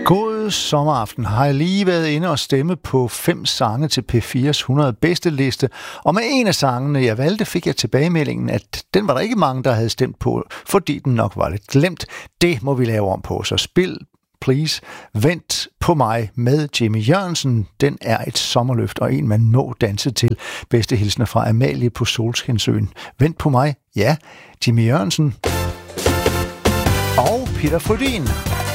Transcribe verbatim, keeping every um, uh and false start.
God sommeraften. Har jeg lige været inde og stemme på fem sange til P fires hundrede bedste liste, og med en af sangene, jeg valgte, fik jeg tilbagemeldingen, at den var der ikke mange, der havde stemt på, fordi den nok var lidt glemt. Det må vi lave om på, så spil please Vent på mig med Jimmy Jørgensen. Den er et sommerløft og en, man må danse til. Bedste hilsner fra Amalie på Solskinsøen. Vent på mig, ja, Jimmy Jørgensen og Peter Frödin.